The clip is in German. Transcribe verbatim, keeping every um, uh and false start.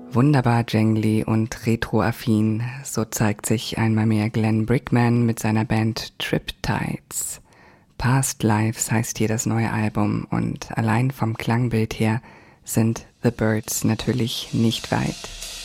Wunderbar jangly und retroaffin, so zeigt sich einmal mehr Glenn Brickman mit seiner Band Triptides. Past Lives heißt hier das neue Album und allein vom Klangbild her sind The Byrds natürlich nicht weit.